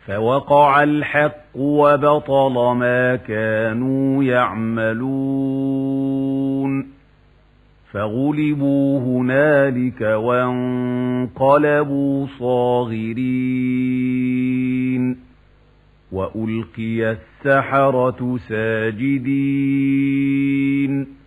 فوقع الحق وبطل ما كانوا يعملون فغلبوا هنالك وانقلبوا صاغرين وألقي السحرة ساجدين